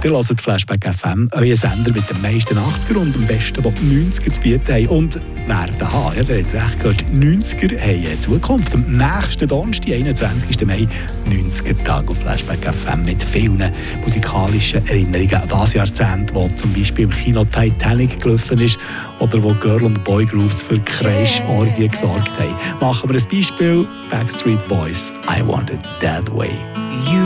Ihr hört Flashback FM, euer Sender mit den meisten 80er und am besten, die die 90er zu bieten haben. Und werden haben, ja, der hat recht gehört, die 90er haben eine Zukunft. Am nächsten Donnerstag, 21. Mai, 90er-Tag auf Flashback FM mit vielen musikalischen Erinnerungen an das Jahrzehnt, wo zum Beispiel im Kino Titanic gelaufen ist oder wo Girl- und Boy-Groups für Crash-Orgien gesorgt haben. Machen wir ein Beispiel: Backstreet Boys, I Want It That Way.